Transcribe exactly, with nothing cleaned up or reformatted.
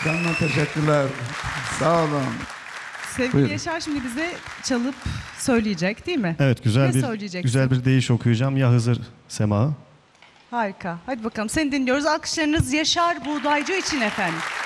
Canına teşekkürler. Sağ olun. Sevgili Buyurun. Yaşar şimdi bize çalıp söyleyecek değil mi? Evet, güzel Ne bir söyleyeceksin? güzel bir deyiş okuyacağım. Ya Hızır Sema. Harika. Hadi bakalım seni dinliyoruz. Alkışlarınız Yaşar Buğdaycı için efendim.